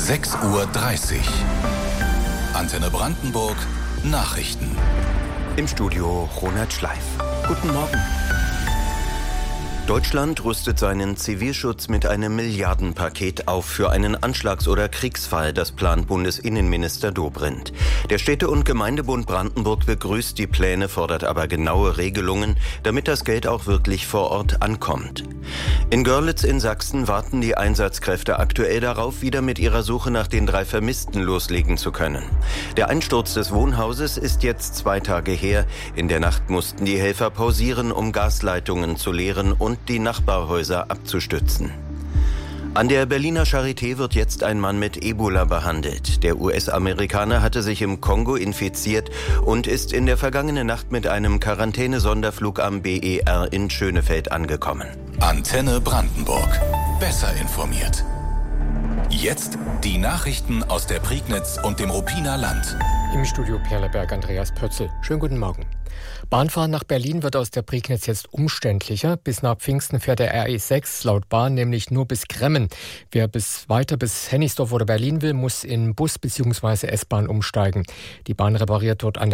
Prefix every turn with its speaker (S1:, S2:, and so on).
S1: 6:30 Uhr. Antenne Brandenburg, Nachrichten.
S2: Im Studio Ronald Schleif. Guten Morgen. Deutschland rüstet seinen Zivilschutz mit einem Milliardenpaket auf für einen Anschlags- oder Kriegsfall, das plant Bundesinnenminister Dobrindt. Der Städte- und Gemeindebund Brandenburg begrüßt die Pläne, fordert aber genaue Regelungen, damit das Geld auch wirklich vor Ort ankommt. In Görlitz in Sachsen warten die Einsatzkräfte aktuell darauf, wieder mit ihrer Suche nach den 3 Vermissten loslegen zu können. Der Einsturz des Wohnhauses ist jetzt 2 Tage her. In der Nacht mussten die Helfer pausieren, um Gasleitungen zu leeren und die Nachbarhäuser abzustützen. An der Berliner Charité wird jetzt ein Mann mit Ebola behandelt. Der US-Amerikaner hatte sich im Kongo infiziert und ist in der vergangenen Nacht mit einem Quarantänesonderflug am BER in Schönefeld angekommen.
S1: Antenne Brandenburg. Besser informiert. Jetzt die Nachrichten aus der Prignitz und dem Ruppiner Land.
S3: Im Studio Perleberg Andreas Pötzl. Schönen guten Morgen. Bahnfahren nach Berlin wird aus der Prignitz jetzt umständlicher. Bis nach Pfingsten fährt der RE6 laut Bahn nämlich nur bis Gremmen. Wer weiter bis Hennigsdorf oder Berlin will, muss in Bus bzw. S-Bahn umsteigen. Die Bahn repariert dort an der